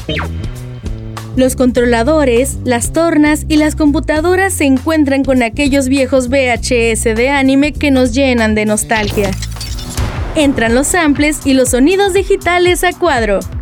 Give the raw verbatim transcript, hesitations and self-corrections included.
Los controladores, las tornas y las computadoras se encuentran con aquellos viejos V H S de anime que nos llenan de nostalgia. Entran los samples y los sonidos digitales a cuadro.